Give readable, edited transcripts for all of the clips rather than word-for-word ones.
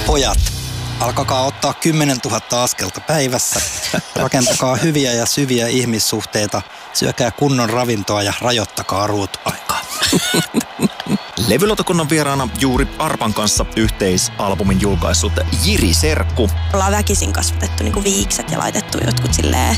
Pojat, alkakaa ottaa 10 000 askelta päivässä. Rakentakaa hyviä ja syviä ihmissuhteita. Syökää kunnon ravintoa ja rajoittakaa ruutuaikaa. Levylautakunnan vieraana juuri Arpan kanssa yhteisalbumin julkaissut Jiri Serkku. Ollaan väkisin kasvatettu niinku viikset ja laitettu jotkut silleen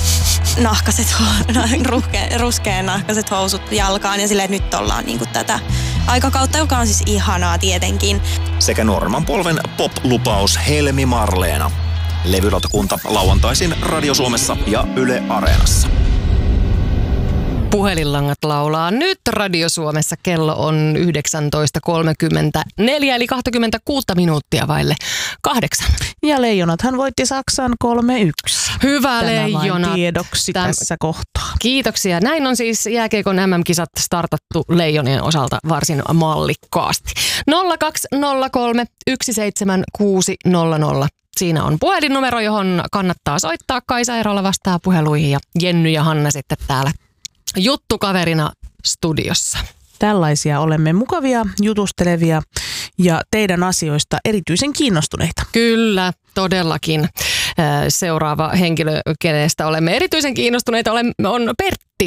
ruskeen nahkaset housut jalkaan ja silleen, että nyt ollaan niinku tätä aikakautta, joka on siis ihanaa tietenkin. Sekä Norman polven pop-lupaus Helmi Marleena. Levylautakunta lauantaisin Radio Suomessa ja Yle Areenassa. Puhelinlangat laulaa nyt Radio Suomessa. Kello on 19.34 eli 26 minuuttia vaille 8. Ja Leijonathan voitti Saksan 3-1. Hyvä Tämä Leijonat. vain tiedoksi tässä kohtaa. Kiitoksia. Näin on siis jääkiekon MM-kisat startattu Leijonien osalta varsin mallikkaasti. 0203 17600. Siinä on puhelinnumero, johon kannattaa soittaa. Kaisa Eerola vastaa puheluihin ja Jenny ja Hanna sitten täällä juttukaverina studiossa. Tällaisia olemme mukavia, jutustelevia ja teidän asioista erityisen kiinnostuneita. Kyllä, todellakin. Seuraava henkilö, kenestä olemme erityisen kiinnostuneita, on Pertti.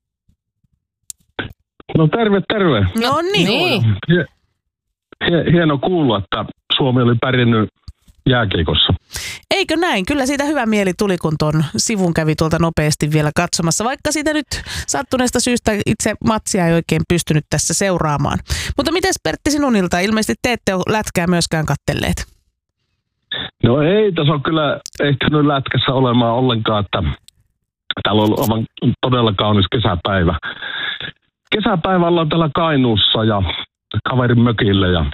No terve. No niin. Hieno kuulla, että Suomi oli pärjännyt jääkiekossa. Eikö näin? Kyllä siitä hyvä mieli tuli, kun ton sivun kävi tuolta nopeasti vielä katsomassa, vaikka siitä nyt sattuneesta syystä itse matsia ei oikein pystynyt tässä seuraamaan. Mutta mites Pertti sinun ilta? Ilmeisesti te ette ole lätkää myöskään kattelleet. No ei, tässä on kyllä ehtinyt lätkässä olemaan ollenkaan, että täällä on aivan todella kaunis kesäpäivä. Kesäpäivällä on täällä Kainuussa ja kaverin mökille ja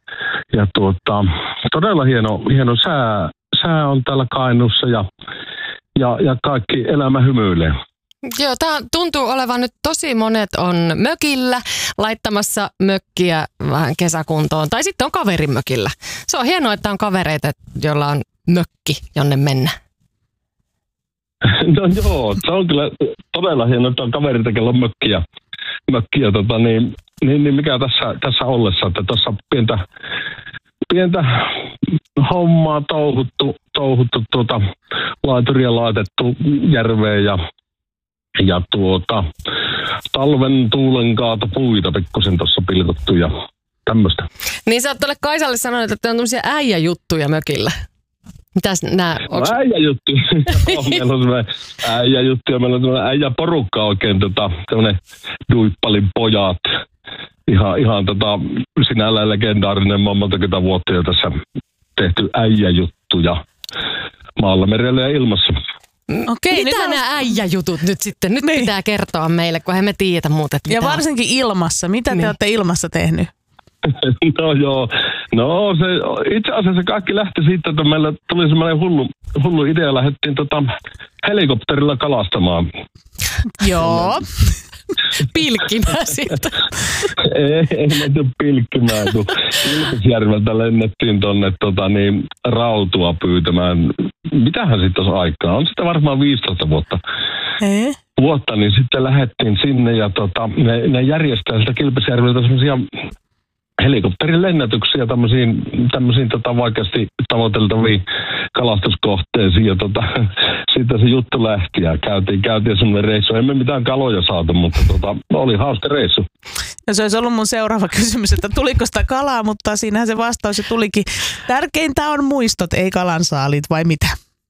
todella hieno sää on täällä Kainuussa ja kaikki elämä hymyilee. Joo, tämä tuntuu olevan nyt tosi monet on mökillä laittamassa mökkiä vähän kesäkuntoon tai sitten on kaverin mökillä. Se on hienoa, että on kavereita, joilla on mökki, jonne mennä. No joo, se on kyllä todella hienoa, että on kavereita, kello on mökkiä niin mikä tässä ollessa, että tässä pientä hommaa touhuttu laituria laitettu järveen ja talven tuulen kaata puita pikkusen tuossa pilkottu ja tämmöistä. Niin sä oot tuolle Kaisalle sanonut, että on tämmöisiä äijäjuttuja mökillä. Mitäs nää? No äijäjuttuja. Meillä on semmoinen äijäjuttuja. Meillä on semmoinen äijäporukka oikein, tämmöinen Duippalin pojat. Ihan sinällään legendaarinen monta vuotta jo tässä tehty äijäjuttuja maalla, merellä ja ilmassa. Okei, mitä nämä äijäjutut nyt sitten? Nyt pitää kertoa meille, kun emme tiedä muuta. Ja varsinkin ilmassa. Mitä te olette ilmassa tehnyt? No joo. No se itse asiassa kaikki lähti siitä, että meillä tuli semmoinen hullu idea. Lähdettiin helikopterilla kalastamaan. Joo. Pilkkimään siitä. Ei menty pilkkimään, kun Ilkesjärveltä lennettiin tonne rautua pyytämään. Mitähän sitten olisi aikaa? On sitä varmaan 15 vuotta. Vuotta, niin sitten lähdettiin sinne ja ne järjestää sitä Kilpisjärveltä semmoisia helikopterin lennätyksiä tämmöisiin vaikeasti tavoiteltaviin kalastuskohteisiin ja siitä se juttu lähti ja käytiin semmoinen reissu. Emme mitään kaloja saatu, mutta oli hauska reissu. Ja se olisi ollut mun seuraava kysymys, että tuliko sitä kalaa, mutta siinähän se vastaus jo tulikin. Tärkeintä on muistot, ei kalansaalit vai mitä?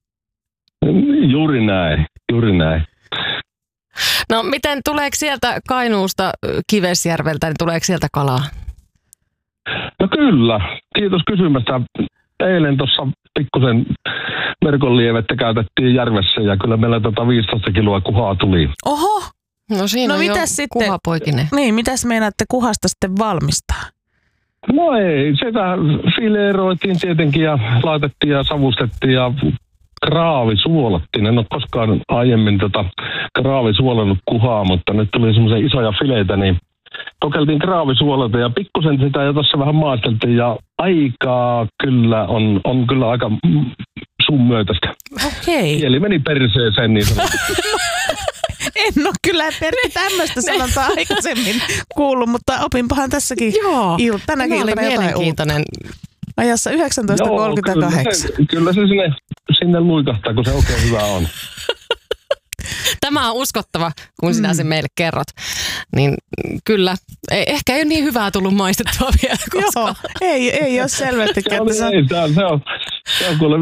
Juuri näin. No miten, tuleeko sieltä Kainuusta Kivesjärveltä, niin tuleeko sieltä kalaa? No kyllä, kiitos kysymästä. Eilen tuossa pikkusen verkonlievettä käytettiin järvessä ja kyllä meillä 15 kiloa kuhaa tuli. Oho! No siinä on jo kuhapoikinen. Niin, mitäs meinaatte kuhasta sitten valmistaa? No ei, sitä fileeroitiin tietenkin ja laitettiin ja savustettiin ja kraavisuolattiin. En ole koskaan aiemmin kraavisuolannut kuhaa, mutta nyt tuli semmoisia isoja fileitä, niin kokeiltiin kraavisuolata ja pikkusen sitä jo tuossa vähän maasteltiin ja aikaa kyllä on kyllä aika sun myötästä. Okei. Eli meni perseeseen niin sanotusti. En ole kyllä Pertti tämmöistä sanontaa aikaisemmin kuullut, mutta opinpahan tässäkin tänäkin iltana jotain mielenkiintoinen Ajassa 19.38. Kyllä se sinne luikahtaa, kun se oikein hyvä on. Tämä on uskottava, kun sinä sen meille kerrot. Niin kyllä, ehkä ei ole niin hyvää tullut maistettua vielä koskaan. Joo, ei ole selvästikään. Se on kuule,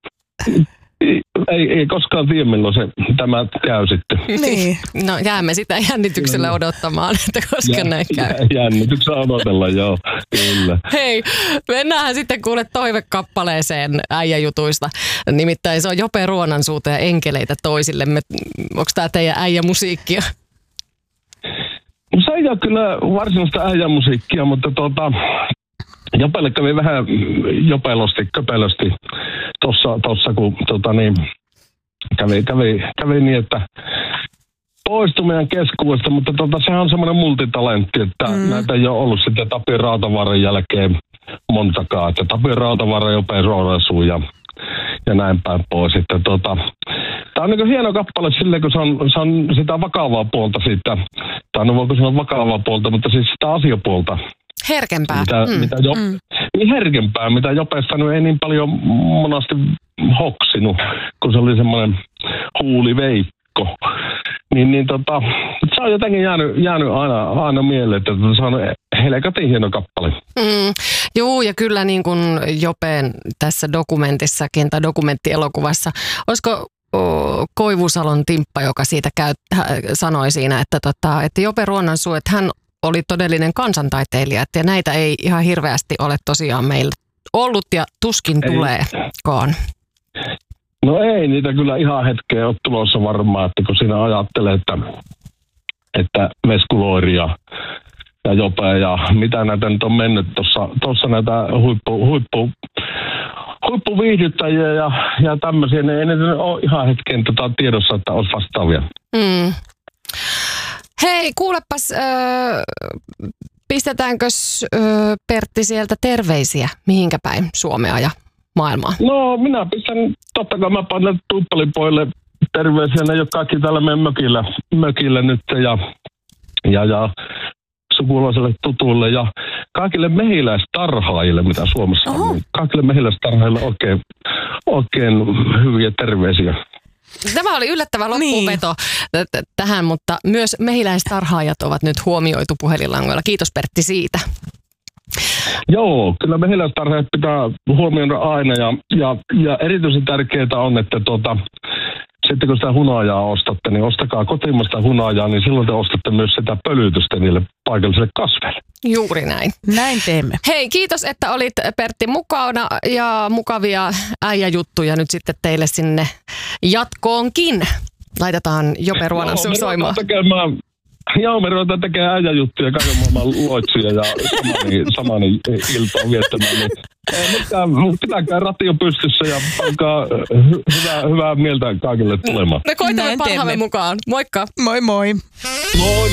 ei koskaan tiedä, milloin tämä käy sitten. Niin. No jäämme sitä jännityksellä odottamaan, että koska näin käy. Jännityksellä odotella, joo, kyllä. Hei, mennään sitten kuule toivekappaleeseen äijäjutuista. Nimittäin se on Jope Ruonansuuta ja Enkeleitä toisillemme. Onko tämä teidän äijämusiikkia? No se ei ole kyllä varsinaista äijämusiikkia, mutta Jopelle kävi vähän köpelösti tossa kun kävi niin, että poistui meidän keskuudesta, mutta sehän on semmoinen multitalentti, että näitä ei ole ollut sitten Tapio Rautavaaren jälkeen montakaan, että Tapio Rautavaara, Jope Ruonansuun ja näin päin pois. Tämä on niin hieno kappale silleen, kun se on sitä vakavaa puolta siitä, tai no voiko sanoa vakavaa puolta, mutta siis sitä asiapuolta. Herkempää. Herkempää, mitä Jopesta ei niin paljon monasti hoksinut, kun se oli semmoinen huuliveikko. Se on jotenkin jäänyt aina mieleen, että se on helkatin hieno kappale. Joo, ja kyllä niin kuin Jopeen tässä dokumentissakin tai dokumenttielokuvassa, olisiko Koivusalon Timppa, joka siitä sanoi siinä, että Jope Ruonansuu, että hän oli todellinen kansantaiteilija, ja näitä ei ihan hirveästi ole tosiaan meillä ollut ja tuskin tuleekaan. No ei niitä kyllä ihan hetkeä ole tulossa varmaan, että kun siinä ajattelee, että Vesku ja Jope ja mitä näitä nyt on mennyt tuossa näitä huippuviihdyttäjiä ja tämmöisiä, niin ei ne ole ihan hetkeen tiedossa, että olisi vastaavia. Hei, kuulepas, pistetäänkös Pertti sieltä terveisiä mihinkä päin Suomea ja maailmaa? No minä pistän, totta kai mä panen tuppelipoille terveisiä, ne ei ole kaikki täällä meidän mökillä nyt ja sukulaisille tutuille ja kaikille mehiläistarhaajille, mitä Suomessa on. Kaikille mehiläistarhaajille oikein hyviä terveisiä. Tämä oli yllättävä loppuveto tähän, mutta myös mehiläistarhaajat ovat nyt huomioitu puhelinlangoilla. Kiitos Pertti siitä. Joo, kyllä mehiläistarhaajat pitää huomioida aina ja erityisen tärkeää on, että sitten kun sitä hunajaa ostatte, niin ostakaa kotimaista hunajaa, niin silloin te ostatte myös sitä pölytystä niille paikallisille kasveille. Juuri näin. Näin teemme. Hei, kiitos, että olit Pertti mukana ja mukavia äijäjuttuja nyt sitten teille sinne jatkoonkin. Laitetaan Jope Ruonansuu soimaan. Joo, me ruvetaan tekemään äijäjuttuja kaiken maailman loitsuja ja samani iltaan viettämään. Pitäkää ratio pystyssä ja alkaa hyvää mieltä kaikille tulemaan. Me koitamme parhaamme mukaan. Moikka! Moi moi! Moi!